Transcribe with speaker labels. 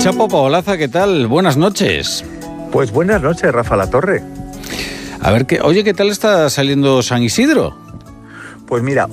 Speaker 1: Chapo Paolaza, ¿qué tal? Buenas noches.
Speaker 2: Pues buenas noches, Rafa Latorre.
Speaker 1: A ver, ¿qué tal está saliendo San Isidro?
Speaker 2: Pues mira,